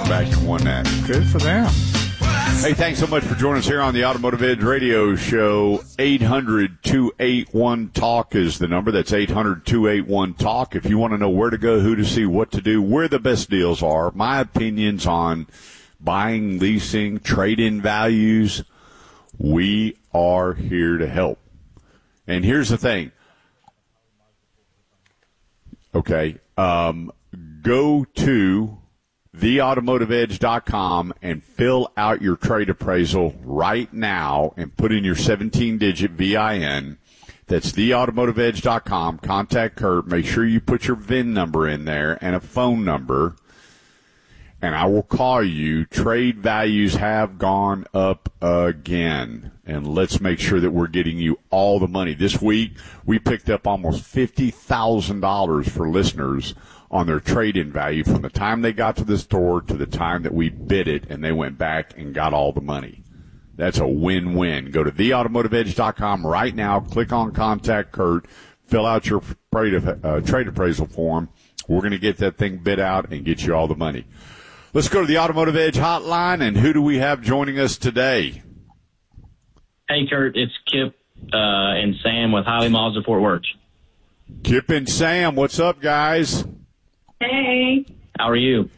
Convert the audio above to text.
back and won that. Good for them. Hey, thanks so much for joining us here on the Automotive Edge Radio Show. 800-281-TALK is the number. That's 800-281-TALK. If you want to know where to go, who to see, what to do, where the best deals are, my opinions on buying, leasing, trade-in values, we are here to help. And here's the thing. Okay. Go to theautomotiveedge.com and fill out your trade appraisal right now and put in your 17-digit VIN. That's theautomotiveedge.com. Contact Kurt. Make sure you put your VIN number in there and a phone number, and I will call you. Trade values have gone up again, and let's make sure that we're getting you all the money. This week, we picked up almost $50,000 for listeners on their trade-in value from the time they got to the store to the time that we bid it, and they went back and got all the money. That's a win-win. Go to theautomotiveedge.com right now. Click on Contact Kurt. Fill out your trade appraisal form. We're going to get that thing bid out and get you all the money. Let's go to the Automotive Edge hotline, and who do we have joining us today? Hey, Kurt, it's Kip and Sam with Highly Mazda Fort Worth. Kip and Sam, what's up, guys? Hey. How are you?